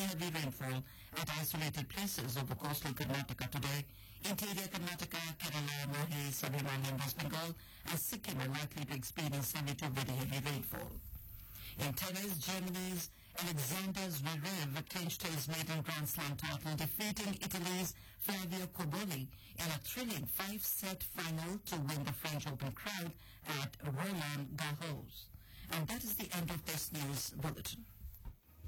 heavy rainfall at isolated places over coastal Karnataka today. Interior Karnataka, Kerala, Mahe, Southern Himalayan, West Bengal and Sikkim are likely to experience heavy to very heavy rainfall. In tennis, Germany's Alexander Zverev clinched his maiden Grand Slam title, defeating Italy's Flavio Cobolli in a thrilling 5-set final to win the French Open crowd at Roland Garros. And that is the end of this news bulletin.